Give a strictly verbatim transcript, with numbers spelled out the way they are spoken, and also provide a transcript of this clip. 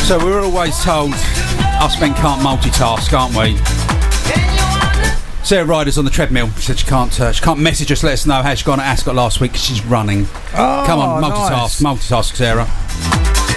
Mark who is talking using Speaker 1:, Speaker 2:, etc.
Speaker 1: So we're always told us men can't multitask, aren't we? Sarah Ryder's on the treadmill. She said she can't uh, she can't message us, let us know how she got on at Ascot last week because she's running.
Speaker 2: Oh,
Speaker 1: come on, multitask,
Speaker 2: nice.
Speaker 1: multitask, Sarah.